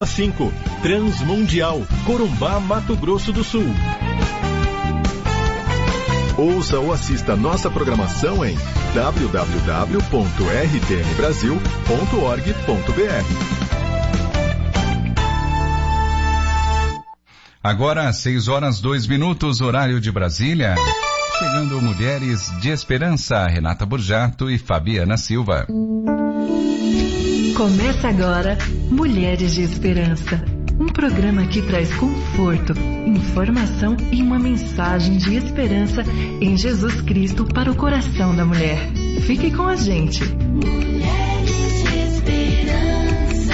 5, Transmundial, Corumbá, Mato Grosso do Sul. Ouça ou assista nossa programação em www.rtnbrasil.org.br. Agora, 6h02, horário de Brasília. Chegando Mulheres de Esperança, Renata Burjato e Fabiana Silva. Começa agora Mulheres de Esperança, um programa que traz conforto, informação e uma mensagem de esperança em Jesus Cristo para o coração da mulher. Fique com a gente. Mulheres de Esperança.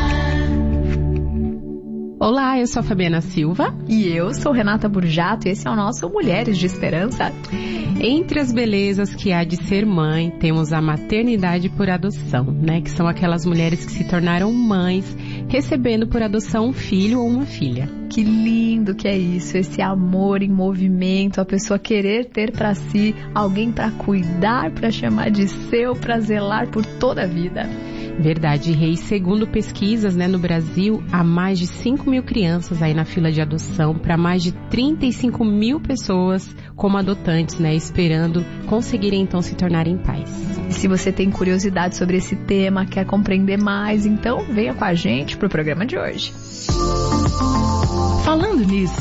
Olá, eu sou a Fabiana Silva. E eu sou Renata Burjato e esse é o nosso Mulheres de Esperança. Entre as belezas que há de ser mãe, temos a maternidade por adoção, né? Que são aquelas mulheres que se tornaram mães, recebendo por adoção um filho ou uma filha. Que lindo que é isso, esse amor em movimento, a pessoa querer ter para si alguém para cuidar, para chamar de seu, para zelar por toda a vida. Verdade, Reis. Segundo pesquisas, né, no Brasil, há mais de 5 mil crianças aí na fila de adoção, para mais de 35 mil pessoas como adotantes, né, esperando conseguirem então se tornarem pais. E se você tem curiosidade sobre esse tema, quer compreender mais, então venha com a gente pro programa de hoje. Falando nisso,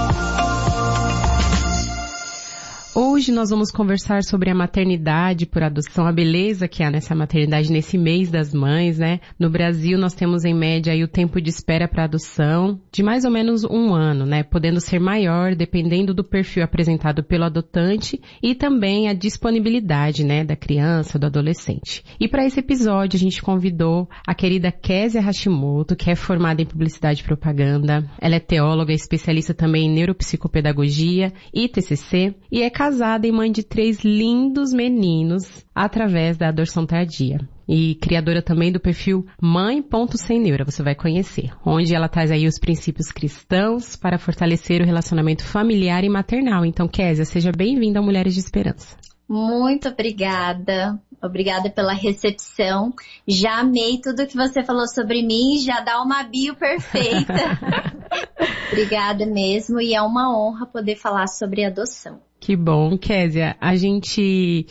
hoje nós vamos conversar sobre a maternidade por adoção, a beleza que há nessa maternidade nesse mês das mães, né? No Brasil nós temos em média aí o tempo de espera para adoção de mais ou menos 1 ano, né? Podendo ser maior dependendo do perfil apresentado pelo adotante e também a disponibilidade, né, da criança, do adolescente. E para esse episódio a gente convidou a querida Kézia Hashimoto, que é formada em publicidade e propaganda. Ela é teóloga, especialista também em neuropsicopedagogia e TCC e é casada e mãe de 3 lindos meninos através da adoção tardia. E criadora também do perfil Mãe.Sem-Neura, você vai conhecer, onde ela traz aí os princípios cristãos para fortalecer o relacionamento familiar e maternal. Então, Kézia, seja bem-vinda ao Mulheres de Esperança. Muito obrigada. Obrigada pela recepção. Já amei tudo que você falou sobre mim, já dá uma bio perfeita. Obrigada mesmo, e é uma honra poder falar sobre adoção. Que bom, Kézia. A gente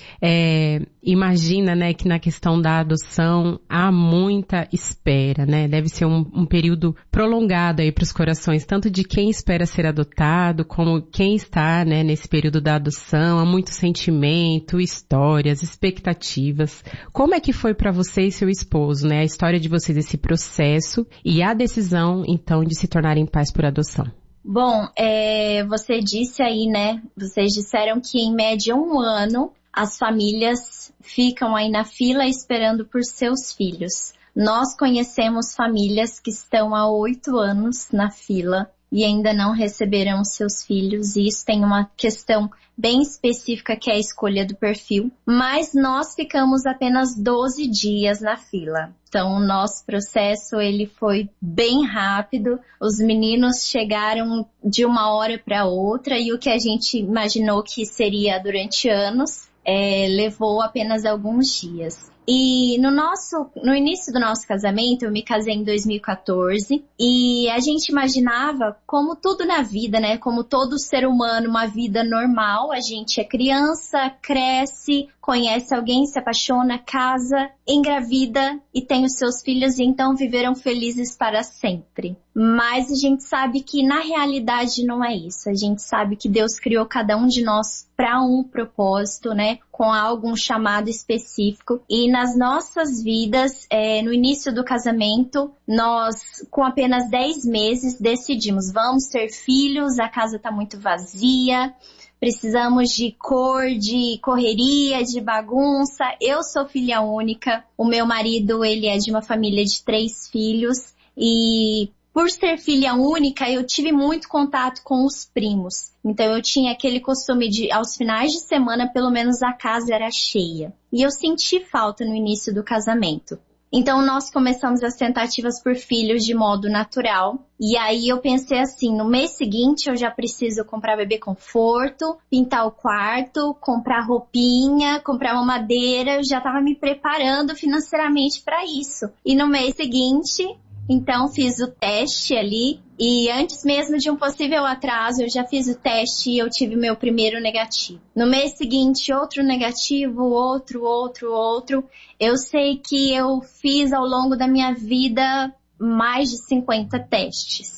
imagina, né, que na questão da adoção há muita espera, né? Deve ser um período prolongado aí para os corações, tanto de quem espera ser adotado, como quem está, né, nesse período da adoção. Há muito sentimento, histórias, expectativas. Como é que foi para você e seu esposo, né? A história de vocês, esse processo e a decisão, então, de se tornarem pais por adoção? Bom, você disse aí, né? Vocês disseram que em média 1 ano as famílias ficam aí na fila esperando por seus filhos. Nós conhecemos famílias que estão há 8 anos na fila e ainda não receberam seus filhos, e isso tem uma questão bem específica que é a escolha do perfil, mas nós ficamos apenas 12 dias na fila. Então, o nosso processo, ele foi bem rápido, os meninos chegaram de uma hora para outra, e o que a gente imaginou que seria durante anos, levou apenas alguns dias. E no início do nosso casamento, eu me casei em 2014, e a gente imaginava, como tudo na vida, né? Como todo ser humano, uma vida normal. A gente é criança, cresce, conhece alguém, se apaixona, casa, engravida e tem os seus filhos, e então viveram felizes para sempre. Mas a gente sabe que na realidade não é isso. A gente sabe que Deus criou cada um de nós para um propósito, né? Com algum chamado específico. E nas nossas vidas, no início do casamento, nós, com apenas 10 meses, decidimos, vamos ter filhos, a casa está muito vazia, precisamos de de correria, de bagunça. Eu sou filha única, o meu marido, ele é de uma família de 3 filhos, e por ser filha única, eu tive muito contato com os primos. Então, eu tinha aquele costume de, aos finais de semana, pelo menos a casa era cheia. E eu senti falta no início do casamento. Então, nós começamos as tentativas por filhos de modo natural. E aí, eu pensei assim, no mês seguinte, eu já preciso comprar bebê conforto, pintar o quarto, comprar roupinha, comprar uma madeira. Eu já estava me preparando financeiramente para isso. E no mês seguinte, Então fiz o teste ali e antes mesmo de um possível atraso eu já fiz o teste e eu tive meu primeiro negativo. No mês seguinte outro negativo, outro. Eu sei que eu fiz ao longo da minha vida mais de 50 testes.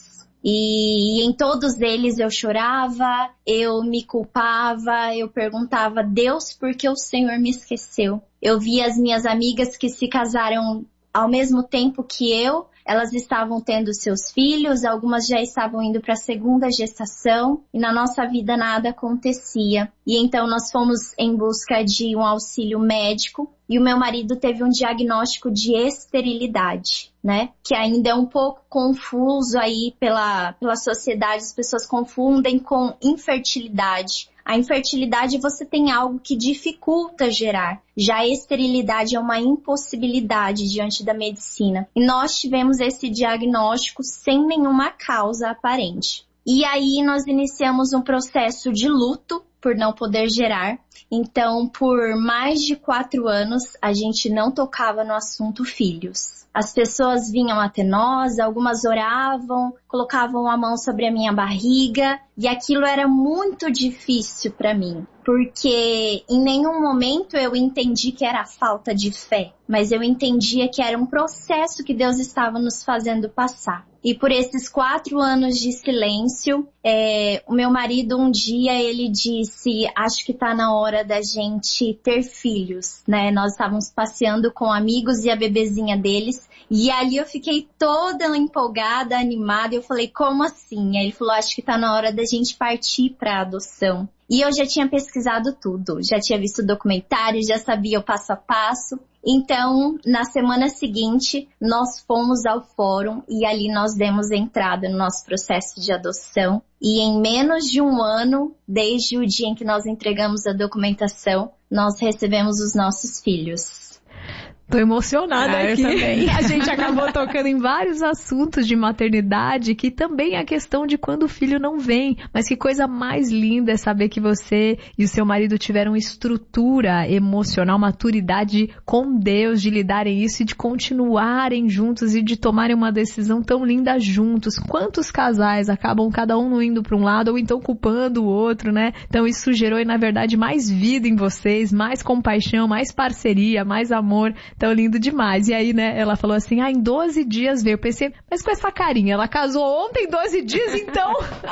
E em todos eles eu chorava, eu me culpava, eu perguntava, Deus, por que o Senhor me esqueceu? Eu via as minhas amigas que se casaram ao mesmo tempo que eu, elas estavam tendo seus filhos, algumas já estavam indo para a segunda gestação e na nossa vida nada acontecia. E então nós fomos em busca de um auxílio médico e o meu marido teve um diagnóstico de esterilidade, né? Que ainda é um pouco confuso aí pela sociedade, as pessoas confundem com infertilidade. A infertilidade você tem algo que dificulta gerar. Já a esterilidade é uma impossibilidade diante da medicina. E nós tivemos esse diagnóstico sem nenhuma causa aparente. E aí nós iniciamos um processo de luto por não poder gerar. Então, por mais de 4 anos, a gente não tocava no assunto filhos. As pessoas vinham até nós, algumas oravam, colocavam a mão sobre a minha barriga e aquilo era muito difícil para mim, porque em nenhum momento eu entendi que era falta de fé, mas eu entendia que era um processo que Deus estava nos fazendo passar. E por esses 4 anos de silêncio, o meu marido um dia ele disse, acho que tá na hora da gente ter filhos, né? Nós estávamos passeando com amigos e a bebezinha deles. E ali eu fiquei toda empolgada, animada. Eu falei, como assim? Aí ele falou, acho que tá na hora da gente partir pra adoção. E eu já tinha pesquisado tudo, já tinha visto documentário, já sabia o passo a passo. Então, na semana seguinte, nós fomos ao fórum e ali nós demos entrada no nosso processo de adoção. E em menos de 1 ano, desde o dia em que nós entregamos a documentação, nós recebemos os nossos filhos. Tô emocionada aqui. Eu também. A gente acabou tocando em vários assuntos de maternidade, que também é a questão de quando o filho não vem. Mas que coisa mais linda é saber que você e o seu marido tiveram estrutura emocional, maturidade com Deus, de lidarem isso e de continuarem juntos e de tomarem uma decisão tão linda juntos. Quantos casais acabam cada um indo para um lado ou então culpando o outro, né? Então isso gerou, na verdade, mais vida em vocês, mais compaixão, mais parceria, mais amor. Então, lindo demais. E aí, né, ela falou assim, em 12 dias veio. Eu pensei, mas com essa carinha, ela casou ontem, 12 dias, então?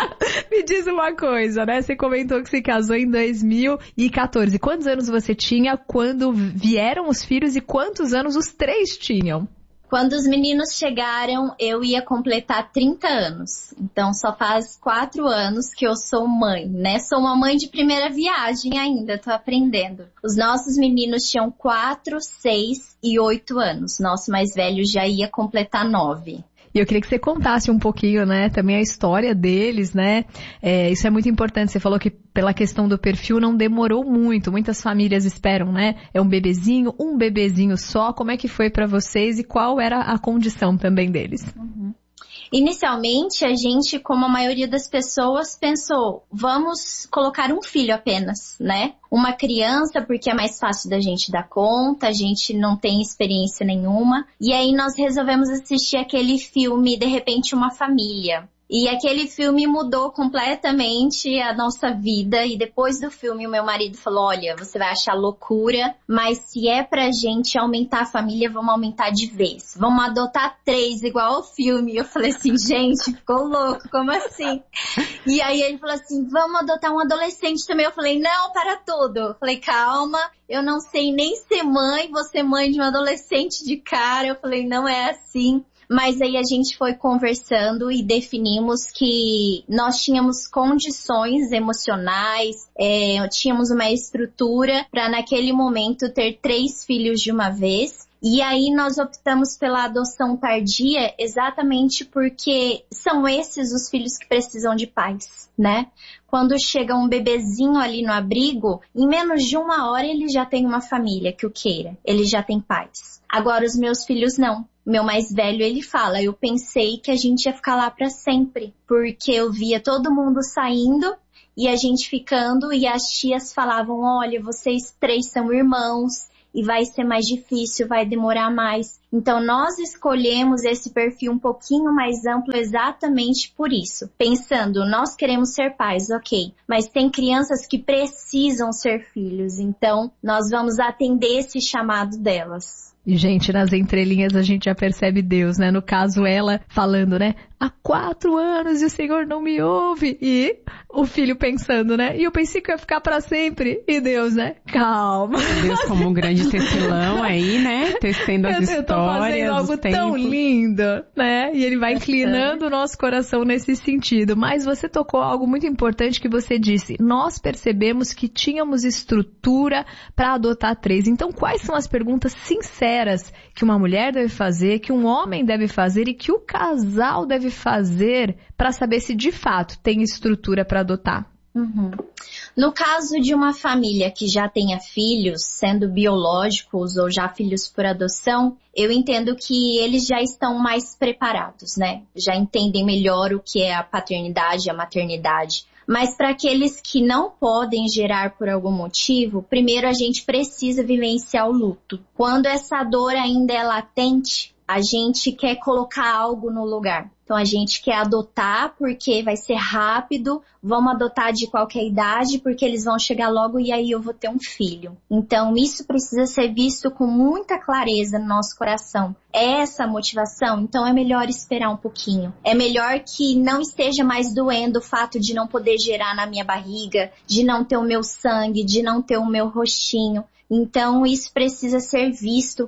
Me diz uma coisa, né? Você comentou que se casou em 2014. Quantos anos você tinha quando vieram os filhos e quantos anos os 3 tinham? Quando os meninos chegaram, eu ia completar 30 anos. Então, só faz 4 anos que eu sou mãe, né? Sou uma mãe de primeira viagem ainda, tô aprendendo. Os nossos meninos tinham 4, 6 e 8 anos. Nosso mais velho já ia completar 9. E eu queria que você contasse um pouquinho, né, também a história deles, né? Isso é muito importante. Você falou que pela questão do perfil não demorou muito. Muitas famílias esperam, né? É um bebezinho só. Como é que foi pra vocês e qual era a condição também deles? Inicialmente, a gente, como a maioria das pessoas, pensou, vamos colocar um filho apenas, né? Uma criança, porque é mais fácil da gente dar conta, a gente não tem experiência nenhuma. E aí nós resolvemos assistir aquele filme, De Repente Uma Família. E aquele filme mudou completamente a nossa vida. E depois do filme, o meu marido falou, olha, você vai achar loucura, mas se é pra gente aumentar a família, vamos aumentar de vez. Vamos adotar 3, igual ao filme. Eu falei assim, gente, ficou louco, como assim? E aí ele falou assim, vamos adotar um adolescente também. Eu falei, não, para tudo. Eu falei, calma, eu não sei nem ser mãe, vou ser mãe de um adolescente de cara. Eu falei, não é assim. Mas aí a gente foi conversando e definimos que nós tínhamos condições emocionais, tínhamos uma estrutura para naquele momento ter 3 filhos de uma vez. E aí nós optamos pela adoção tardia exatamente porque são esses os filhos que precisam de pais, né? Quando chega um bebezinho ali no abrigo, em menos de 1 hora ele já tem uma família que o queira, ele já tem pais. Agora os meus filhos não. Meu mais velho, ele fala, eu pensei que a gente ia ficar lá pra sempre, porque eu via todo mundo saindo e a gente ficando e as tias falavam, olha, vocês 3 são irmãos. e vai ser mais difícil, vai demorar mais. Então nós escolhemos esse perfil um pouquinho mais amplo exatamente por isso. Pensando, nós queremos ser pais, ok, mas tem crianças que precisam ser filhos, então nós vamos atender esse chamado delas. E, gente, nas entrelinhas a gente já percebe Deus, né? No caso, ela falando, né? Há 4 anos e o Senhor não me ouve. E o filho pensando, né? E eu pensei que ia ficar pra sempre. E Deus, né? Calma. Deus como um grande tecelão aí, né? Tecendo as histórias. Eu tô fazendo algo tão lindo, né? E ele vai inclinando o nosso coração nesse sentido. Mas você tocou algo muito importante que você disse. Nós percebemos que tínhamos estrutura para adotar 3. Então, quais são as perguntas sinceras que uma mulher deve fazer, que um homem deve fazer e que o casal deve fazer para saber se de fato tem estrutura para adotar? No caso de uma família que já tenha filhos, sendo biológicos ou já filhos por adoção, eu entendo que eles já estão mais preparados, né? Já entendem melhor o que é a paternidade e a maternidade. Mas para aqueles que não podem gerar por algum motivo, primeiro a gente precisa vivenciar o luto. Quando essa dor ainda é latente, a gente quer colocar algo no lugar. Então a gente quer adotar porque vai ser rápido, vamos adotar de qualquer idade porque eles vão chegar logo e aí eu vou ter um filho. Então isso precisa ser visto com muita clareza no nosso coração. É essa a motivação? Então é melhor esperar um pouquinho. É melhor que não esteja mais doendo o fato de não poder gerar na minha barriga, de não ter o meu sangue, de não ter o meu rostinho. Então isso precisa ser visto.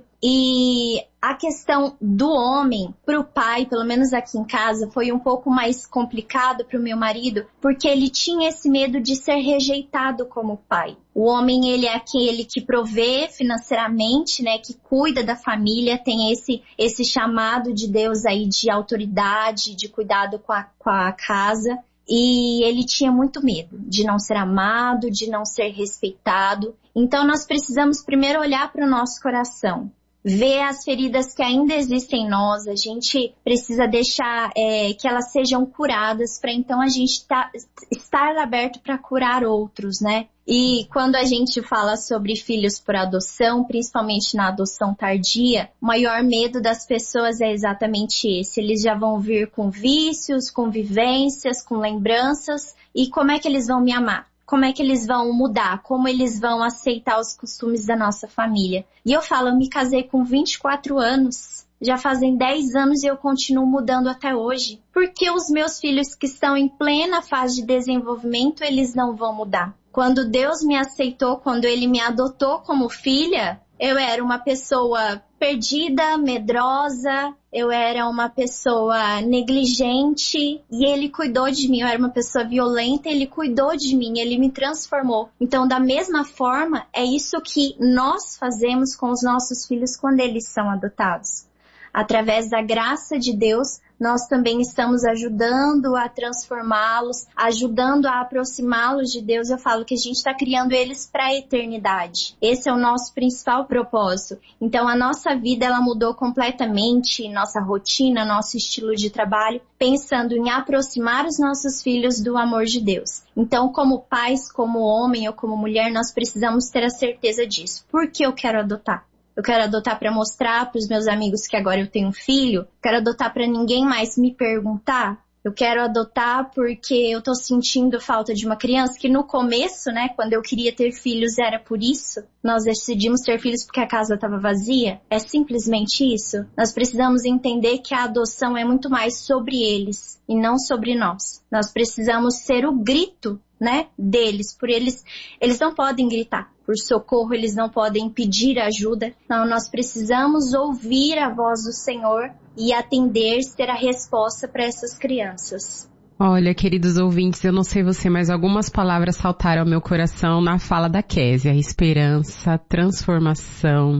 E a questão do homem para o pai, pelo menos aqui em casa, foi um pouco mais complicado para o meu marido, porque ele tinha esse medo de ser rejeitado como pai. O homem, ele é aquele que provê financeiramente, né, que cuida da família, tem esse chamado de Deus aí de autoridade, de cuidado com a casa. E ele tinha muito medo de não ser amado, de não ser respeitado. Então nós precisamos primeiro olhar para o nosso coração, ver as feridas que ainda existem em nós. A gente precisa deixar que elas sejam curadas para então a gente estar aberto para curar outros, né? E quando a gente fala sobre filhos por adoção, principalmente na adoção tardia, o maior medo das pessoas é exatamente esse. Eles já vão vir com vícios, com vivências, com lembranças. E como é que eles vão me amar? Como é que eles vão mudar? Como eles vão aceitar os costumes da nossa família? E eu falo, eu me casei com 24 anos. Já fazem 10 anos e eu continuo mudando até hoje. Porque os meus filhos que estão em plena fase de desenvolvimento, eles não vão mudar. Quando Deus me aceitou, quando Ele me adotou como filha, eu era uma pessoa perdida, medrosa, eu era uma pessoa negligente e Ele cuidou de mim. Eu era uma pessoa violenta, Ele cuidou de mim, Ele me transformou. Então, da mesma forma, é isso que nós fazemos com os nossos filhos quando eles são adotados. Através da graça de Deus, nós também estamos ajudando a transformá-los, ajudando a aproximá-los de Deus. Eu falo que a gente está criando eles para a eternidade. Esse é o nosso principal propósito. Então, a nossa vida ela mudou completamente, nossa rotina, nosso estilo de trabalho, pensando em aproximar os nossos filhos do amor de Deus. Então, como pais, como homem ou como mulher, nós precisamos ter a certeza disso. Por que eu quero adotar? Eu quero adotar para mostrar para os meus amigos que agora eu tenho um filho. Quero adotar para ninguém mais me perguntar. Eu quero adotar porque eu tô sentindo falta de uma criança, que no começo, né, quando eu queria ter filhos era por isso. Nós decidimos ter filhos porque a casa estava vazia. É simplesmente isso. Nós precisamos entender que a adoção é muito mais sobre eles e não sobre nós. Nós precisamos ser o grito, né, deles. Por eles não podem gritar por socorro, eles não podem pedir ajuda. Então, nós precisamos ouvir a voz do Senhor e atender, ser a resposta para essas crianças. Olha, queridos ouvintes, eu não sei você, mas algumas palavras saltaram ao meu coração na fala da Kézia. Esperança, transformação,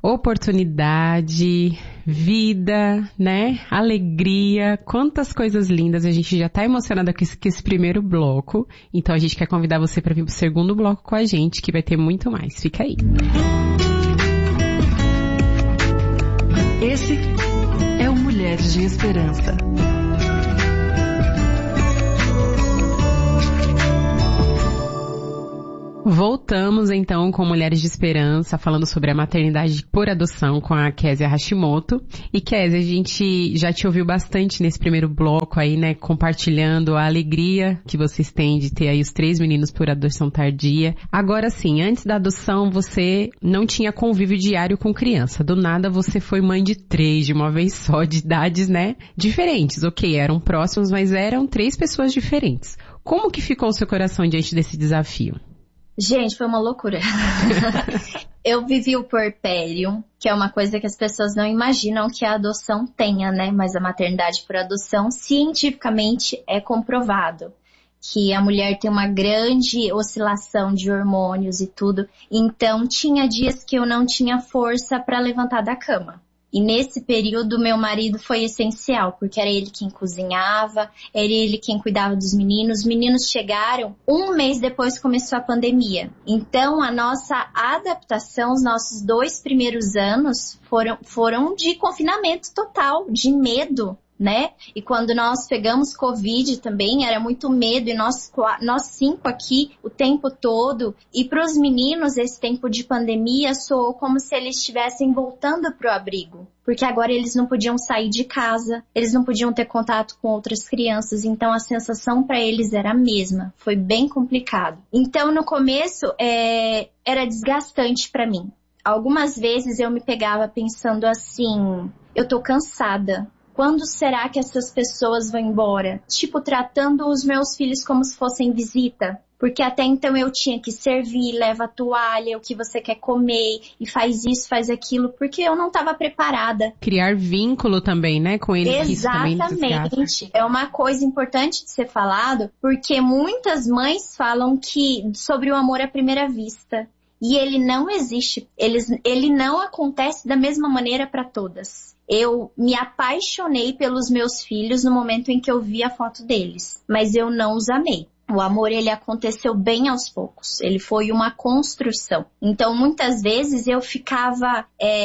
oportunidade, vida, né? Alegria, quantas coisas lindas. A gente já tá emocionada com esse primeiro bloco. Então a gente quer convidar você para vir pro segundo bloco com a gente, que vai ter muito mais. Fica aí. Esse é o Mulheres de Esperança. voltamos então com Mulheres de Esperança, falando sobre a maternidade por adoção com a Kézia Hashimoto. E Kézia, a gente já te ouviu bastante nesse primeiro bloco aí, né, compartilhando a alegria que vocês têm de ter aí os 3 meninos por adoção tardia. Agora sim, antes da adoção você não tinha convívio diário com criança. Do nada você foi mãe de 3 de uma vez só, de idades, né, diferentes. Ok, eram próximos, mas eram 3 pessoas diferentes. Como que ficou o seu coração diante desse desafio? Gente, foi uma loucura. Eu vivi o puerpério, que é uma coisa que as pessoas não imaginam que a adoção tenha, né? Mas a maternidade por adoção, cientificamente, é comprovado que a mulher tem uma grande oscilação de hormônios e tudo. Então, tinha dias que eu não tinha força para levantar da cama. E nesse período, meu marido foi essencial, porque era ele quem cozinhava, era ele quem cuidava dos meninos. Os meninos chegaram 1 mês depois que começou a pandemia. Então, a nossa adaptação, os nossos 2 primeiros anos foram de confinamento total, de medo, né? E quando nós pegamos Covid também, era muito medo, e nós 5 aqui o tempo todo. E para os meninos, esse tempo de pandemia soou como se eles estivessem voltando para o abrigo. Porque agora eles não podiam sair de casa, eles não podiam ter contato com outras crianças, então a sensação para eles era a mesma. Foi bem complicado. Então, no começo, era desgastante para mim. Algumas vezes eu me pegava pensando assim, eu tô cansada. Quando será que essas pessoas vão embora? Tipo, tratando os meus filhos como se fossem visita. Porque até então eu tinha que servir, leva a toalha, o que você quer comer, e faz isso, faz aquilo, porque eu não estava preparada. Criar vínculo também, né, com eles. Exatamente. É uma coisa importante de ser falado, porque muitas mães falam sobre o amor à primeira vista. E ele não existe, ele não acontece da mesma maneira para todas. Eu me apaixonei pelos meus filhos no momento em que eu vi a foto deles, mas eu não os amei. O amor, ele aconteceu bem aos poucos, ele foi uma construção. Então, muitas vezes eu ficava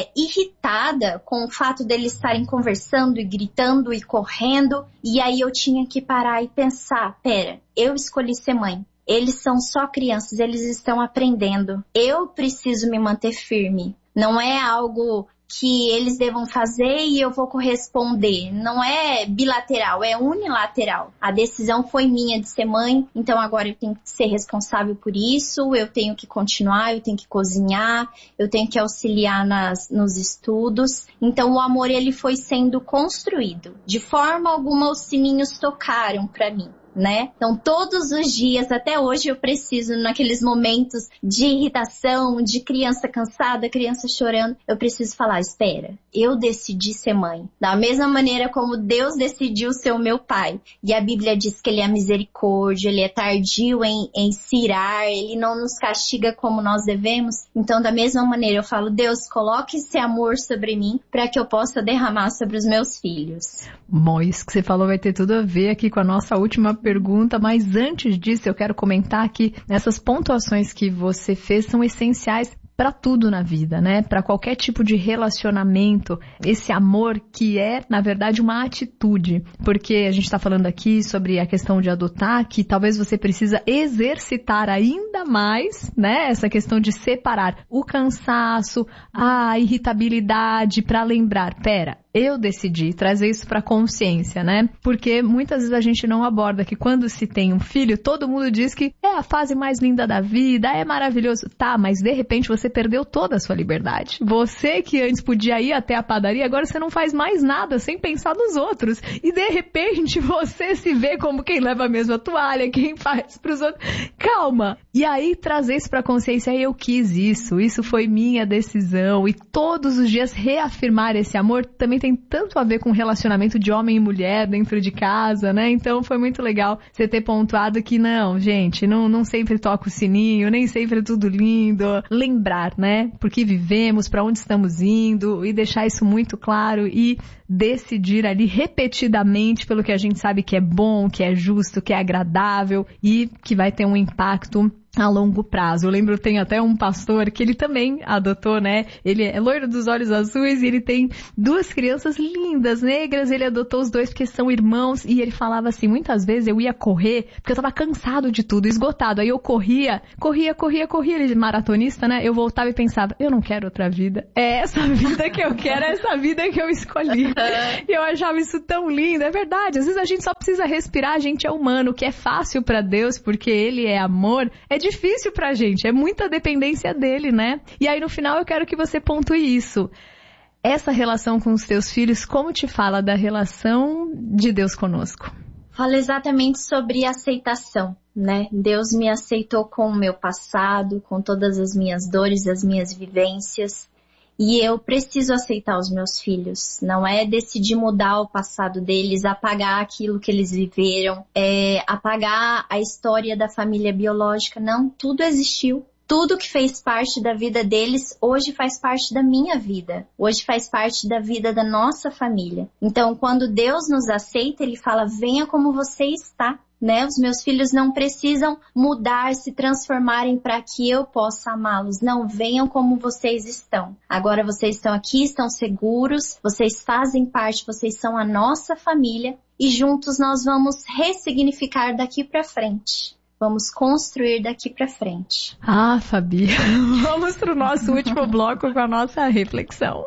irritada com o fato deles estarem conversando e gritando e correndo, e aí eu tinha que parar e pensar, pera, eu escolhi ser mãe. Eles são só crianças, eles estão aprendendo. Eu preciso me manter firme. Não é algo que eles devam fazer e eu vou corresponder. Não é bilateral, é unilateral. A decisão foi minha de ser mãe, então agora eu tenho que ser responsável por isso, eu tenho que continuar, eu tenho que cozinhar, eu tenho que auxiliar nos estudos. Então o amor, ele foi sendo construído. De forma alguma os sininhos tocaram para mim, né? Então, todos os dias, até hoje, eu preciso, naqueles momentos de irritação, de criança cansada, criança chorando, eu preciso falar, espera, eu decidi ser mãe. Da mesma maneira como Deus decidiu ser o meu pai. E a Bíblia diz que ele é misericórdia, ele é tardio em se irar, ele não nos castiga como nós devemos. Então, da mesma maneira, eu falo, Deus, coloque esse amor sobre mim para que eu possa derramar sobre os meus filhos. Bom, isso que você falou vai ter tudo a ver aqui com a nossa última pergunta, mas antes disso eu quero comentar que essas pontuações que você fez são essenciais para tudo na vida, né? Para qualquer tipo de relacionamento, esse amor que é, na verdade, uma atitude. Porque a gente está falando aqui sobre a questão de adotar, que talvez você precisa exercitar ainda mais, né? Essa questão de separar o cansaço, a irritabilidade, para lembrar, pera, eu decidi trazer isso para a consciência, né? Porque muitas vezes a gente não aborda que quando se tem um filho, todo mundo diz que é a fase mais linda da vida, é maravilhoso. Tá, mas de repente você perdeu toda a sua liberdade. Você que antes podia ir até a padaria, agora você não faz mais nada sem pensar nos outros. E de repente você se vê como quem leva a mesma toalha, quem faz pros outros. Calma! E aí trazer isso para a consciência, eu quis isso foi minha decisão. E todos os dias reafirmar esse amor também tem tanto a ver com relacionamento de homem e mulher dentro de casa, né? Então foi muito legal você ter pontuado que não, gente, não sempre toca o sininho, nem sempre é tudo lindo. Lembrar, né? Por que vivemos, para onde estamos indo e deixar isso muito claro e decidir ali repetidamente pelo que a gente sabe que é bom, que é justo, que é agradável e que vai ter um impacto a longo prazo. Eu lembro, tem até um pastor que ele também adotou, né? Ele é loiro dos olhos azuis e ele tem 2 crianças lindas, negras. Ele adotou os 2 porque são irmãos e ele falava assim, muitas vezes eu ia correr porque eu tava cansado de tudo, esgotado. Aí eu corria. Ele é maratonista, né? Eu voltava e pensava, eu não quero outra vida. É essa vida que eu quero, é essa vida que eu escolhi. E eu achava isso tão lindo. É verdade, às vezes a gente só precisa respirar, a gente é humano, o que é fácil pra Deus porque Ele é amor, é difícil pra gente, é muita dependência dele, né? E aí no final eu quero que você pontue isso. Essa relação com os teus filhos, como te fala da relação de Deus conosco? Fala exatamente sobre aceitação, né? Deus me aceitou com o meu passado, com todas as minhas dores, as minhas vivências. E eu preciso aceitar os meus filhos. Não é decidir mudar o passado deles, apagar aquilo que eles viveram, apagar a história da família biológica. Não, tudo existiu. Tudo que fez parte da vida deles, hoje faz parte da minha vida. Hoje faz parte da vida da nossa família. Então, quando Deus nos aceita, Ele fala, venha como você está. Né? Os meus filhos não precisam mudar, se transformarem para que eu possa amá-los. Não, venham como vocês estão. Agora vocês estão aqui, estão seguros, vocês fazem parte, vocês são a nossa família e juntos nós vamos ressignificar daqui para frente. Vamos construir daqui para frente. Ah, Fabi, vamos para o nosso último bloco com a nossa reflexão.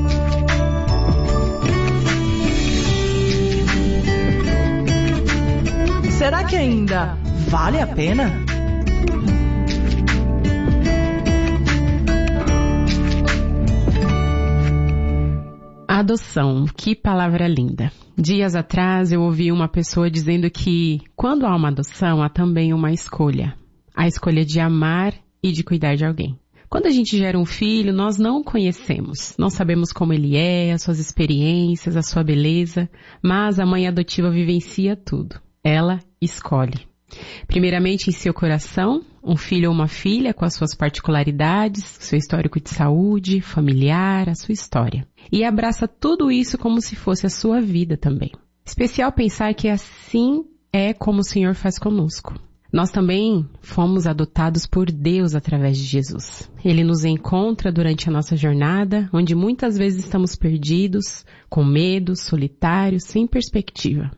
Será que ainda vale a pena? Adoção, que palavra linda. Dias atrás eu ouvi uma pessoa dizendo que quando há uma adoção há também uma escolha. A escolha de amar e de cuidar de alguém. Quando a gente gera um filho, nós não o conhecemos. Não sabemos como ele é, as suas experiências, a sua beleza, mas a mãe adotiva vivencia tudo. Ela escolhe. Primeiramente em seu coração, um filho ou uma filha com as suas particularidades, seu histórico de saúde, familiar, a sua história. E abraça tudo isso como se fosse a sua vida também. Especial pensar que assim é como o Senhor faz conosco. Nós também fomos adotados por Deus através de Jesus. Ele nos encontra durante a nossa jornada, onde muitas vezes estamos perdidos, com medo, solitários, sem perspectiva.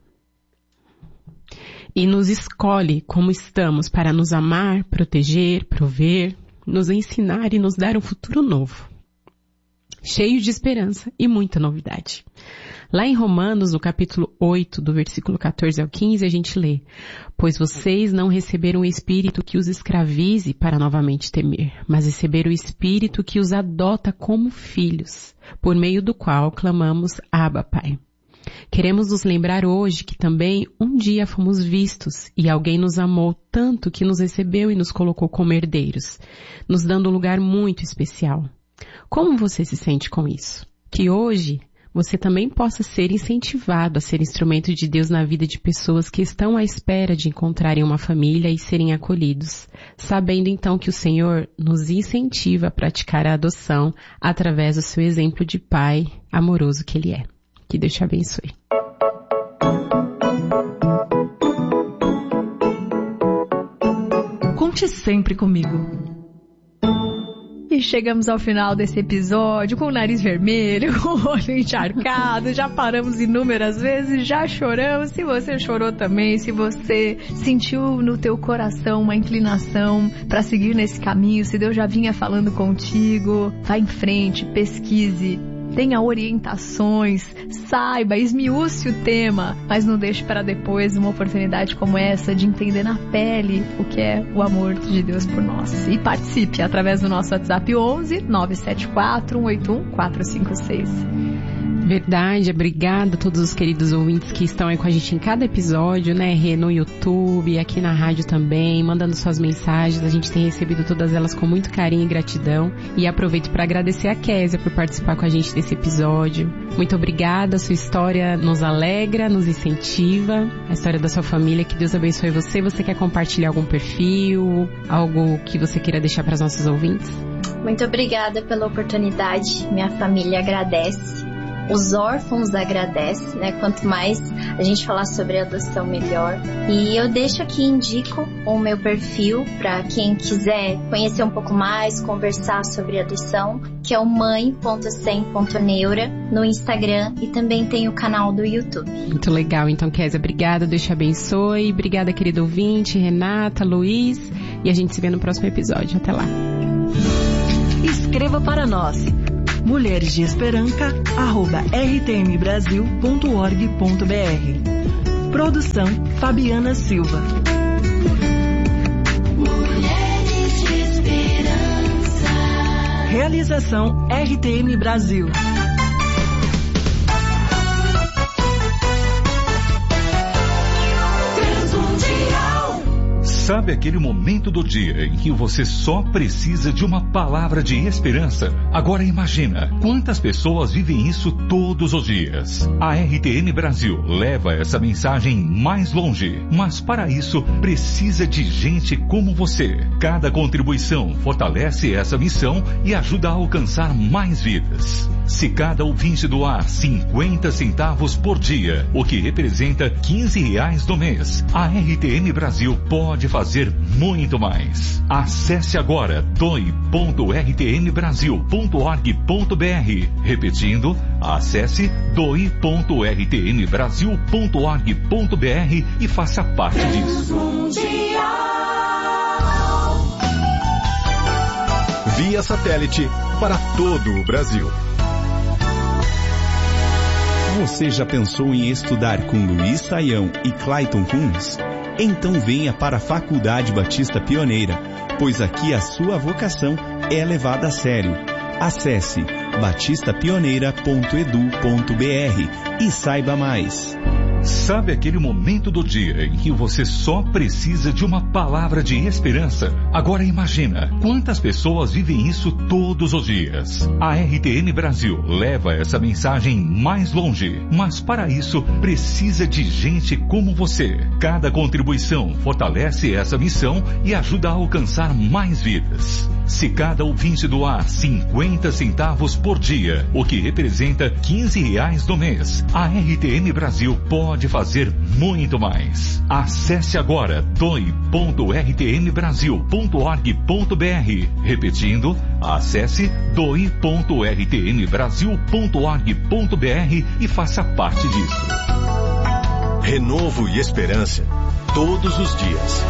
E nos escolhe como estamos para nos amar, proteger, prover, nos ensinar e nos dar um futuro novo, cheio de esperança e muita novidade. Lá em Romanos, no capítulo 8, do versículo 14 ao 15, a gente lê: pois vocês não receberam o Espírito que os escravize para novamente temer, mas receberam o Espírito que os adota como filhos, por meio do qual clamamos, Abba, Pai. Queremos nos lembrar hoje que também um dia fomos vistos e alguém nos amou tanto que nos recebeu e nos colocou como herdeiros, nos dando um lugar muito especial. Como você se sente com isso? Que hoje você também possa ser incentivado a ser instrumento de Deus na vida de pessoas que estão à espera de encontrarem uma família e serem acolhidos, sabendo então que o Senhor nos incentiva a praticar a adoção através do seu exemplo de pai amoroso que Ele é. Que Deus te abençoe. Conte sempre comigo. E chegamos ao final desse episódio com o nariz vermelho, com o olho encharcado, já paramos inúmeras vezes, já choramos. Se você chorou também, se você sentiu no teu coração uma inclinação para seguir nesse caminho, se Deus já vinha falando contigo, vá em frente, pesquise. Tenha orientações, saiba, esmiúce o tema, mas não deixe para depois uma oportunidade como essa de entender na pele o que é o amor de Deus por nós. E participe através do nosso WhatsApp 11 974 181 456. Verdade, obrigada a todos os queridos ouvintes que estão aí com a gente em cada episódio, né, Rê, no YouTube, aqui na rádio também, mandando suas mensagens, a gente tem recebido todas elas com muito carinho e gratidão, e aproveito para agradecer a Késia por participar com a gente desse episódio. Muito obrigada, a sua história nos alegra, nos incentiva, a história da sua família, que Deus abençoe você. Você quer compartilhar algum perfil, algo que você queira deixar para os nossos ouvintes? Muito obrigada pela oportunidade, minha família agradece. Os órfãos agradecem, né? Quanto mais a gente falar sobre adoção, melhor. E eu deixo aqui, indico o meu perfil para quem quiser conhecer um pouco mais, conversar sobre adoção, que é o mãe.sem.neura no Instagram, e também tem o canal do YouTube. Muito legal. Então, Kézia, obrigada, Deus te abençoe. Obrigada, querido ouvinte, Renata, Luiz, e a gente se vê no próximo episódio. Até lá. Escreva para nós, mulheresdeesperanca@rtmbrasil.org.br. Produção Fabiana Silva. Mulheres de Esperança. Realização RTM Brasil. Sabe aquele momento do dia em que você só precisa de uma palavra de esperança? Agora imagina, quantas pessoas vivem isso todos os dias? A RTM Brasil leva essa mensagem mais longe, mas para isso precisa de gente como você. Cada contribuição fortalece essa missão e ajuda a alcançar mais vidas. Se cada ouvinte doar 50 centavos por dia, o que representa R$15 no mês, a RTM Brasil pode fazer muito mais. Acesse agora doe.rtmbrasil.org.br. Repetindo, acesse doe.rtmbrasil.org.br e faça parte disso. Via satélite para todo o Brasil. Você já pensou em estudar com Luiz Saião e Clayton Kunz? Então venha para a Faculdade Batista Pioneira, pois aqui a sua vocação é levada a sério. Acesse batistapioneira.edu.br e saiba mais. Sabe aquele momento do dia em que você só precisa de uma palavra de esperança? Agora imagina, quantas pessoas vivem isso todos os dias? A RTM Brasil leva essa mensagem mais longe, mas para isso precisa de gente como você. Cada contribuição fortalece essa missão e ajuda a alcançar mais vidas. Se cada ouvinte doar 50 centavos por dia, o que representa R$15 no mês, a RTM Brasil pode fazer muito mais. Acesse agora doe.rtmbrasil.org.br. Repetindo, acesse doe.rtmbrasil.org.br e faça parte disso. Renovo e esperança todos os dias.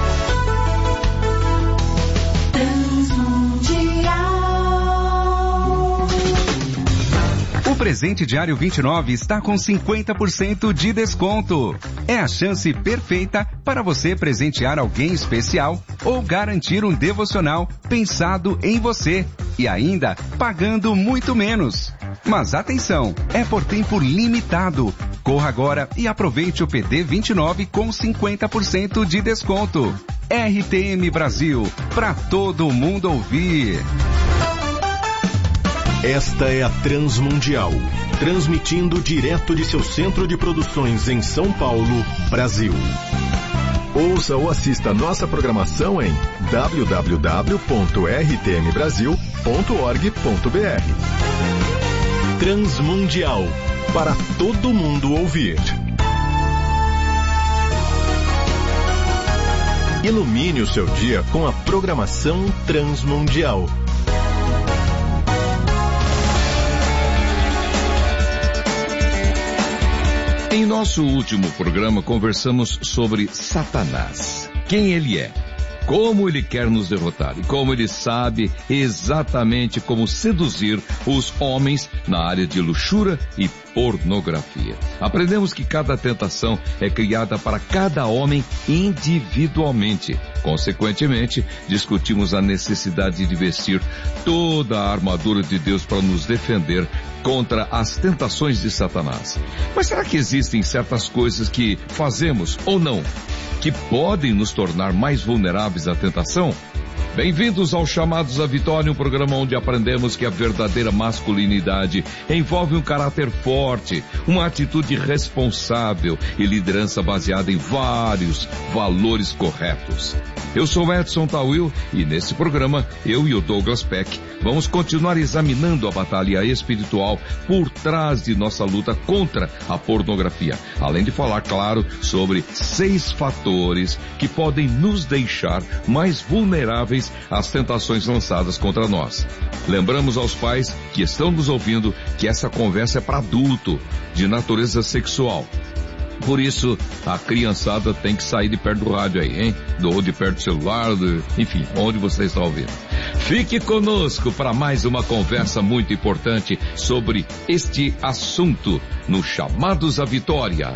O presente diário 29 está com 50% de desconto. É a chance perfeita para você presentear alguém especial ou garantir um devocional pensado em você e ainda pagando muito menos. Mas atenção, é por tempo limitado. Corra agora e aproveite o PD 29 com 50% de desconto. RTM Brasil, para todo mundo ouvir. Esta é a Transmundial, transmitindo direto de seu centro de produções em São Paulo, Brasil. Ouça ou assista nossa programação em www.rtmbrasil.org.br. Transmundial, para todo mundo ouvir. Ilumine o seu dia com a programação Transmundial. Em nosso último programa, conversamos sobre Satanás. Quem ele é, como ele quer nos derrotar e como ele sabe exatamente como seduzir os homens na área de luxúria e pornografia. Aprendemos que cada tentação é criada para cada homem individualmente. Consequentemente, discutimos a necessidade de vestir toda a armadura de Deus para nos defender contra as tentações de Satanás. Mas será que existem certas coisas que fazemos ou não que podem nos tornar mais vulneráveis à tentação? Bem-vindos ao Chamados à Vitória, um programa onde aprendemos que a verdadeira masculinidade envolve um caráter forte, uma atitude responsável e liderança baseada em vários valores corretos. Eu sou Edson Tawil e nesse programa, eu e o Douglas Peck vamos continuar examinando a batalha espiritual por trás de nossa luta contra a pornografia, além de falar, claro, sobre 6 fatores que podem nos deixar mais vulneráveis às tentações lançadas contra nós. Lembramos aos pais que estão nos ouvindo que essa conversa é para adulto, de natureza sexual. Por isso, a criançada tem que sair de perto do rádio aí, hein? Ou de perto do celular, enfim, onde você está ouvindo. Fique conosco para mais uma conversa muito importante sobre este assunto no Chamados à Vitória.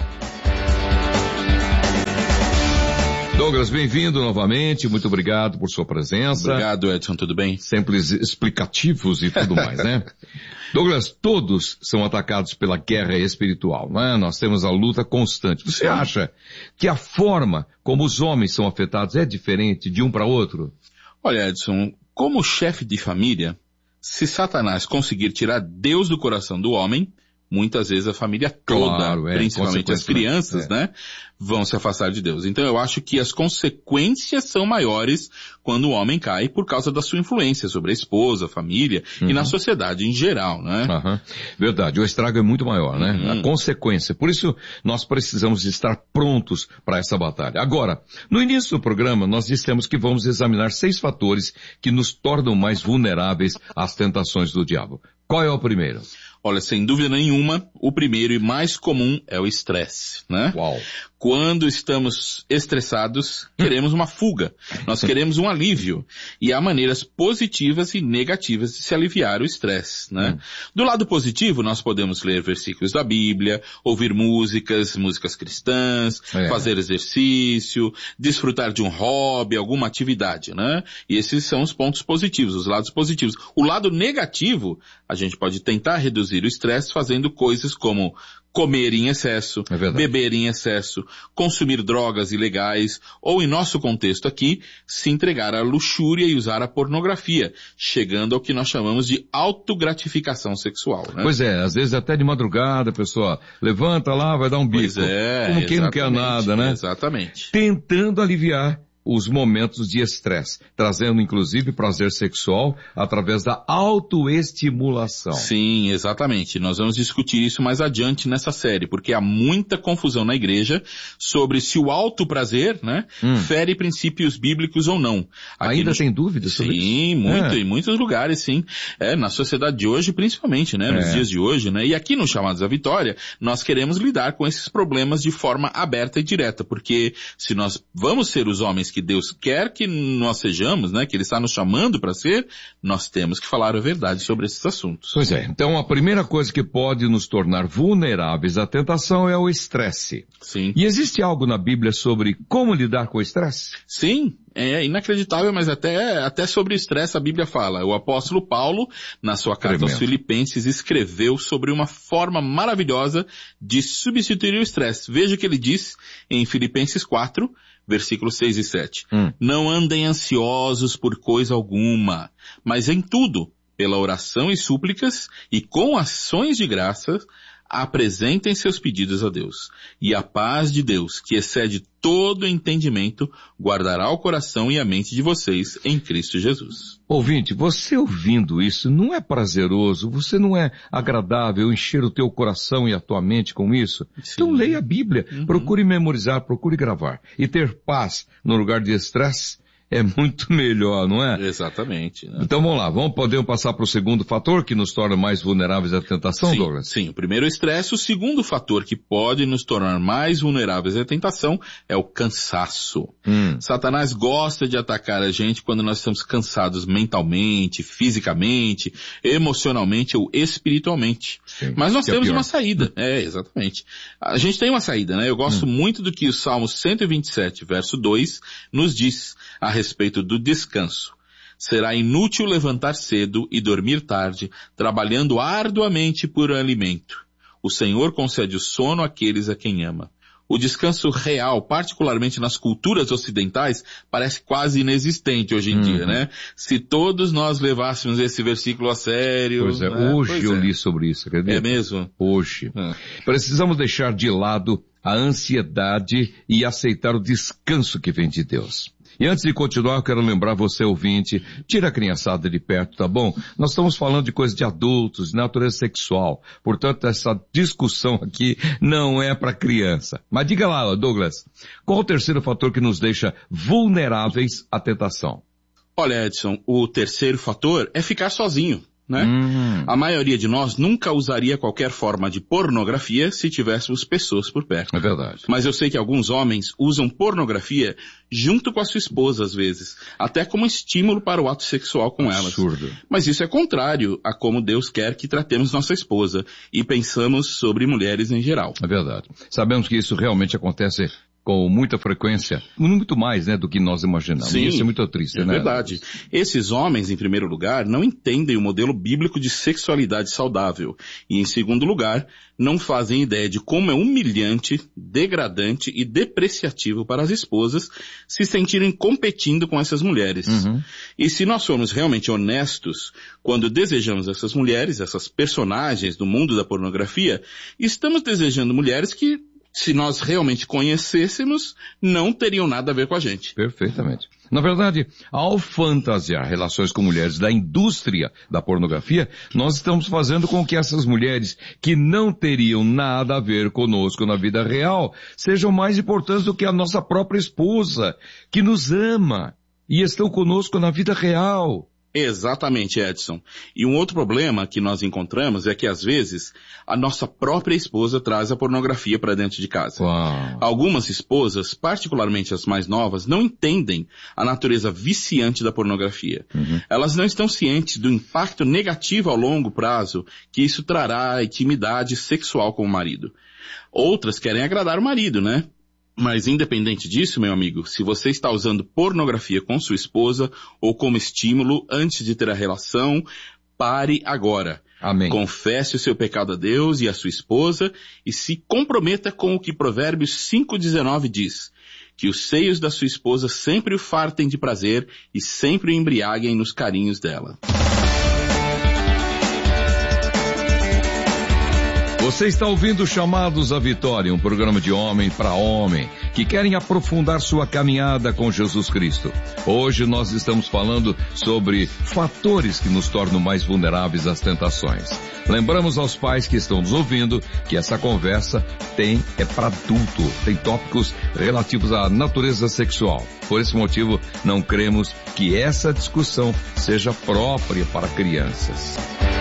Douglas, bem-vindo novamente, muito obrigado por sua presença. Obrigado, Edson, tudo bem? Sempre explicativos e tudo mais, né? Douglas, todos são atacados pela guerra espiritual, não é? Nós temos a luta constante. Você acha que a forma como os homens são afetados é diferente de um para outro? Olha, Edson, como chefe de família, se Satanás conseguir tirar Deus do coração do homem, muitas vezes a família toda, principalmente as crianças, né, vão se afastar de Deus. Então eu acho que as consequências são maiores quando o homem cai por causa da sua influência sobre a esposa, a família e na sociedade em geral, né? Verdade, o estrago é muito maior, né? A consequência. Por isso nós precisamos estar prontos para essa batalha. Agora, no início do programa nós dissemos que vamos examinar 6 fatores que nos tornam mais vulneráveis às tentações do diabo. Qual é o primeiro? Olha, sem dúvida nenhuma, o primeiro e mais comum é o estresse, né? Uau. Quando estamos estressados, queremos uma fuga. Nós queremos um alívio. E há maneiras positivas e negativas de se aliviar o estresse, né? Do lado positivo, nós podemos ler versículos da Bíblia, ouvir músicas cristãs, fazer exercício, desfrutar de um hobby, alguma atividade, né? E esses são os pontos positivos, os lados positivos. O lado negativo, a gente pode tentar reduzir o estresse fazendo coisas como comer em excesso, beber em excesso, consumir drogas ilegais, ou em nosso contexto aqui, se entregar à luxúria e usar a pornografia, chegando ao que nós chamamos de autogratificação sexual, né? Pois é, às vezes até de madrugada a pessoa levanta lá, vai dar um bico. Como quem não quer nada, né? Exatamente. Tentando aliviar os momentos de estresse, trazendo inclusive prazer sexual através da autoestimulação. Sim, exatamente. Nós vamos discutir isso mais adiante nessa série, porque há muita confusão na igreja sobre se o autoprazer, né, fere princípios bíblicos ou não. Ainda tem dúvidas sobre isso? Sim, muito, em muitos lugares, sim. Na sociedade de hoje, principalmente, né, nos dias de hoje, né, e aqui no Chamados à Vitória, nós queremos lidar com esses problemas de forma aberta e direta, porque se nós vamos ser os homens que Deus quer que nós sejamos, né, que Ele está nos chamando para ser, nós temos que falar a verdade sobre esses assuntos. Pois é, então a primeira coisa que pode nos tornar vulneráveis à tentação é o estresse. Sim. E existe algo na Bíblia sobre como lidar com o estresse? Sim. É inacreditável, mas até sobre o estresse a Bíblia fala. O apóstolo Paulo, na sua carta aos Filipenses, escreveu sobre uma forma maravilhosa de substituir o estresse. Veja o que ele diz em Filipenses 4, versículos 6 e 7. Não andem ansiosos por coisa alguma, mas em tudo, pela oração e súplicas e com ações de graça, apresentem seus pedidos a Deus. E a paz de Deus, que excede todo entendimento, guardará o coração e a mente de vocês em Cristo Jesus. Ouvinte, você ouvindo isso, não é prazeroso? Você não é agradável encher o teu coração e a tua mente com isso? Sim. Então leia a Bíblia, procure memorizar, procure gravar. E ter paz no lugar de estresse é muito melhor, não é? Exatamente. Né? Então vamos lá, podemos passar para o segundo fator que nos torna mais vulneráveis à tentação, sim, Douglas? Sim, o primeiro é o estresse. O segundo fator que pode nos tornar mais vulneráveis à tentação é o cansaço. Satanás gosta de atacar a gente quando nós estamos cansados mentalmente, fisicamente, emocionalmente ou espiritualmente. Sim, mas nós temos uma saída. Exatamente. A gente tem uma saída, né? Eu gosto muito do que o Salmo 127, verso 2, nos diz a respeito do descanso. Será inútil levantar cedo e dormir tarde, trabalhando arduamente por alimento. O Senhor concede o sono àqueles a quem ama. O descanso real, particularmente nas culturas ocidentais, parece quase inexistente hoje em dia, né? Se todos nós levássemos esse versículo a sério... Pois é, né? hoje eu li sobre isso, acredita? É mesmo? Hoje. Precisamos deixar de lado a ansiedade e aceitar o descanso que vem de Deus. E antes de continuar, eu quero lembrar você, ouvinte, tira a criançada de perto, tá bom? Nós estamos falando de coisas de adultos, de natureza sexual. Portanto, essa discussão aqui não é para criança. Mas diga lá, Douglas, qual o terceiro fator que nos deixa vulneráveis à tentação? Olha, Edson, o terceiro fator é ficar sozinho, né? A maioria de nós nunca usaria qualquer forma de pornografia se tivéssemos pessoas por perto. É verdade. Mas eu sei que alguns homens usam pornografia junto com a sua esposa às vezes, até como estímulo para o ato sexual com elas. Absurdo. Mas isso é contrário a como Deus quer que tratemos nossa esposa e pensamos sobre mulheres em geral. É verdade. Sabemos que isso realmente acontece com muita frequência, muito mais, né, do que nós imaginamos. Sim, isso é muito triste, é né? verdade. Esses homens, em primeiro lugar, não entendem o modelo bíblico de sexualidade saudável. E, em segundo lugar, não fazem ideia de como é humilhante, degradante e depreciativo para as esposas se sentirem competindo com essas mulheres. E se nós formos realmente honestos, quando desejamos essas mulheres, essas personagens do mundo da pornografia, estamos desejando mulheres que, se nós realmente conhecêssemos, não teriam nada a ver com a gente. Perfeitamente. Na verdade, ao fantasiar relações com mulheres da indústria da pornografia, nós estamos fazendo com que essas mulheres que não teriam nada a ver conosco na vida real sejam mais importantes do que a nossa própria esposa, que nos ama e estão conosco na vida real. Exatamente, Edson. E um outro problema que nós encontramos é que, às vezes, a nossa própria esposa traz a pornografia para dentro de casa. Uau. Algumas esposas, particularmente as mais novas, não entendem a natureza viciante da pornografia. Elas não estão cientes do impacto negativo ao longo prazo que isso trará à intimidade sexual com o marido. Outras querem agradar o marido, né? Mas independente disso, meu amigo, se você está usando pornografia com sua esposa ou como estímulo antes de ter a relação, pare agora. Amém. Confesse o seu pecado a Deus e a sua esposa e se comprometa com o que Provérbios 5,19 diz, que os seios da sua esposa sempre o fartem de prazer e sempre o embriaguem nos carinhos dela. Você está ouvindo Chamados à Vitória, um programa de homem para homem, que querem aprofundar sua caminhada com Jesus Cristo. Hoje nós estamos falando sobre fatores que nos tornam mais vulneráveis às tentações. Lembramos aos pais que estão nos ouvindo que essa conversa é para adulto, tem tópicos relativos à natureza sexual. Por esse motivo, não cremos que essa discussão seja própria para crianças.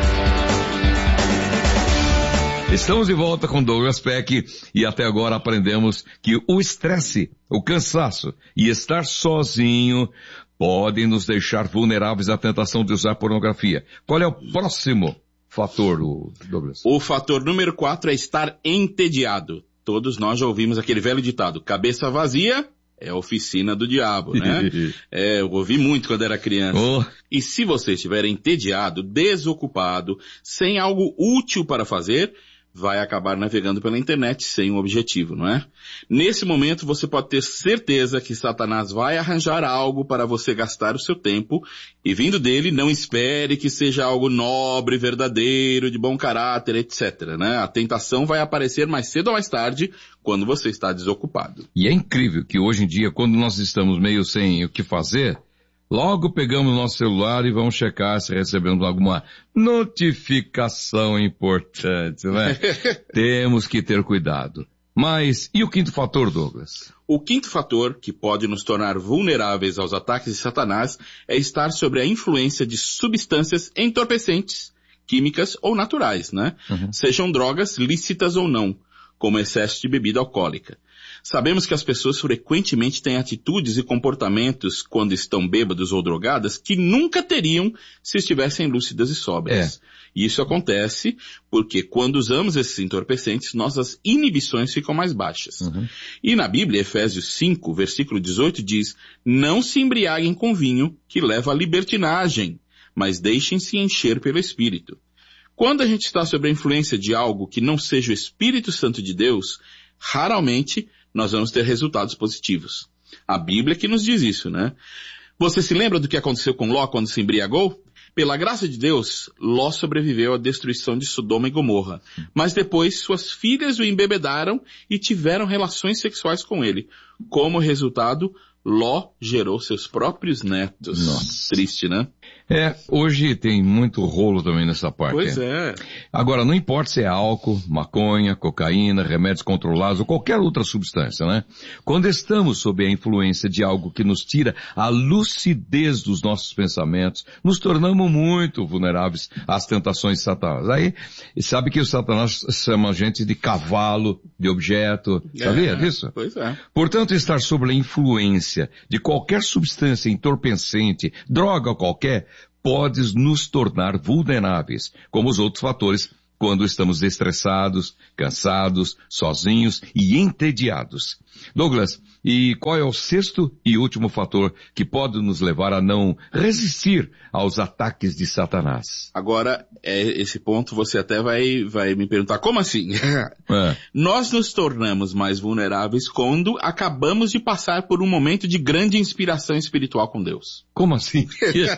Estamos de volta com Douglas Peck e até agora aprendemos que o estresse, o cansaço e estar sozinho podem nos deixar vulneráveis à tentação de usar pornografia. Qual é o próximo fator, Douglas? O fator número 4 é estar entediado. Todos nós já ouvimos aquele velho ditado, cabeça vazia é a oficina do diabo, né? Eu ouvi muito quando era criança. E se você estiver entediado, desocupado, sem algo útil para fazer, vai acabar navegando pela internet sem um objetivo, não é? Nesse momento você pode ter certeza que Satanás vai arranjar algo para você gastar o seu tempo e vindo dele não espere que seja algo nobre, verdadeiro, de bom caráter, etc, né? A tentação vai aparecer mais cedo ou mais tarde quando você está desocupado. E é incrível que hoje em dia, quando nós estamos meio sem o que fazer, logo pegamos o nosso celular e vamos checar se recebemos alguma notificação importante, né? Temos que ter cuidado. Mas, e o quinto fator, Douglas? O quinto fator que pode nos tornar vulneráveis aos ataques de Satanás é estar sob a influência de substâncias entorpecentes, químicas ou naturais, né? Sejam drogas lícitas ou não, como excesso de bebida alcoólica. Sabemos que as pessoas frequentemente têm atitudes e comportamentos quando estão bêbados ou drogadas que nunca teriam se estivessem lúcidas e sóbrias. E isso acontece porque quando usamos esses entorpecentes, nossas inibições ficam mais baixas. E na Bíblia, Efésios 5, versículo 18 diz, não se embriaguem com vinho que leva à libertinagem, mas deixem-se encher pelo Espírito. Quando a gente está sob a influência de algo que não seja o Espírito Santo de Deus, raramente nós vamos ter resultados positivos. A Bíblia que nos diz isso, né? Você se lembra do que aconteceu com Ló quando se embriagou? Pela graça de Deus, Ló sobreviveu à destruição de Sodoma e Gomorra. Mas depois suas filhas o embebedaram e tiveram relações sexuais com ele. Como resultado, Ló gerou seus próprios netos. Nossa. Triste, né? Hoje tem muito rolo também nessa parte. Pois é. Agora, não importa se é álcool, maconha, cocaína, remédios controlados ou qualquer outra substância, né? Quando estamos sob a influência de algo que nos tira a lucidez dos nossos pensamentos, nos tornamos muito vulneráveis às tentações de Satanás. Aí, sabe que o Satanás chama a gente de cavalo, de objeto. Sabia disso? Pois é. Portanto, estar sob a influência de qualquer substância entorpecente, droga qualquer, pode nos tornar vulneráveis, como os outros fatores, quando estamos estressados, cansados, sozinhos e entediados. Douglas, e qual é o sexto e último fator que pode nos levar a não resistir aos ataques de Satanás? Agora, esse ponto você até vai me perguntar, como assim? Nós nos tornamos mais vulneráveis quando acabamos de passar por um momento de grande inspiração espiritual com Deus. Como assim?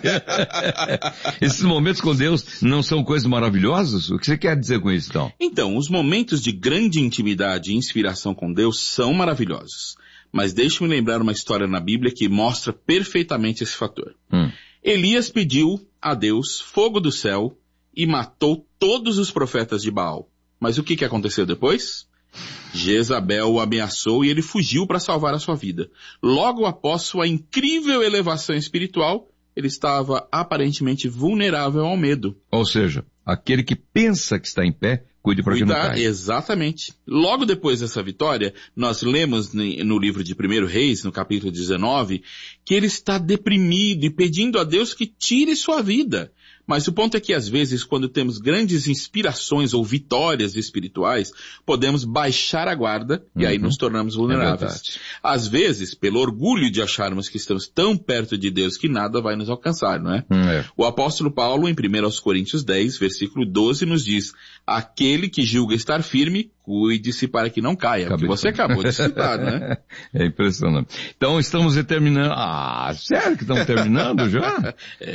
Esses momentos com Deus não são coisas maravilhosas? O que você quer dizer com isso, então? Então, os momentos de grande intimidade e inspiração com Deus são maravilhosos. Mas deixe-me lembrar uma história na Bíblia que mostra perfeitamente esse fator. Elias pediu a Deus fogo do céu e matou todos os profetas de Baal. Mas o que aconteceu depois? Jezabel o ameaçou e ele fugiu para salvar a sua vida. Logo após sua incrível elevação espiritual, ele estava aparentemente vulnerável ao medo. Ou seja, aquele que pensa que está em pé, cuide para que não caia. Exatamente. Logo depois dessa vitória, nós lemos no livro de 1 Reis, no capítulo 19, que ele está deprimido e pedindo a Deus que tire sua vida. Mas o ponto é que às vezes, quando temos grandes inspirações ou vitórias espirituais, podemos baixar a guarda e aí nos tornamos vulneráveis. Às vezes, pelo orgulho de acharmos que estamos tão perto de Deus que nada vai nos alcançar, não é? O apóstolo Paulo, em 1 Coríntios 10, versículo 12, nos diz: aquele que julga estar firme, cuide-se para que não caia. O que você acabou de citar, né? É impressionante. Então estamos terminando. Sério que estamos terminando já?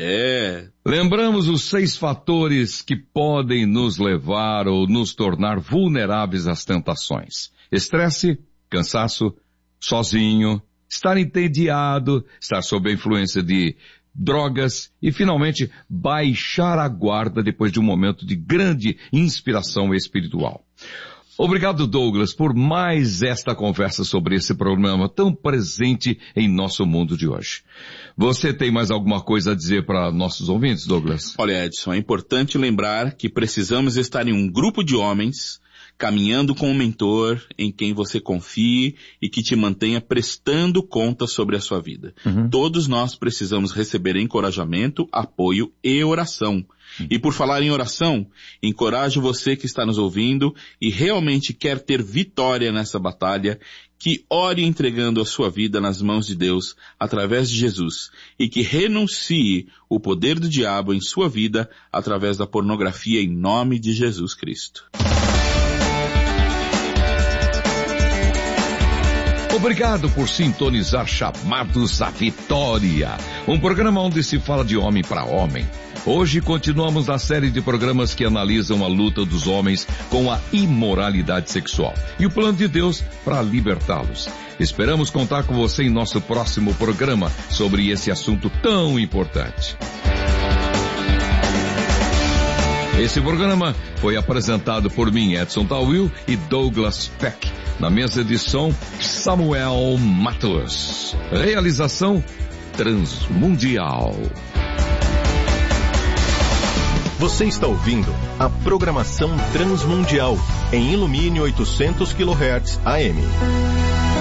Lembramos os 6 fatores que podem nos levar ou nos tornar vulneráveis às tentações: estresse, cansaço, sozinho, estar entediado, estar sob a influência de drogas e, finalmente, baixar a guarda depois de um momento de grande inspiração espiritual. Obrigado, Douglas, por mais esta conversa sobre esse problema tão presente em nosso mundo de hoje. Você tem mais alguma coisa a dizer para nossos ouvintes, Douglas? Olha, Edson, é importante lembrar que precisamos estar em um grupo de homens caminhando com um mentor em quem você confie e que te mantenha prestando conta sobre a sua vida. Todos nós precisamos receber encorajamento, apoio e oração. E por falar em oração, encorajo você que está nos ouvindo e realmente quer ter vitória nessa batalha, que ore entregando a sua vida nas mãos de Deus através de Jesus e que renuncie o poder do diabo em sua vida através da pornografia em nome de Jesus Cristo. Obrigado por sintonizar Chamados à Vitória, um programa onde se fala de homem para homem. Hoje continuamos na série de programas que analisam a luta dos homens com a imoralidade sexual e o plano de Deus para libertá-los. Esperamos contar com você em nosso próximo programa sobre esse assunto tão importante. Esse programa foi apresentado por mim, Edson Tawil, e Douglas Peck. Na mesa de som, Samuel Matos. Realização Transmundial. Você está ouvindo a programação Transmundial em Ilumine 800 kHz AM.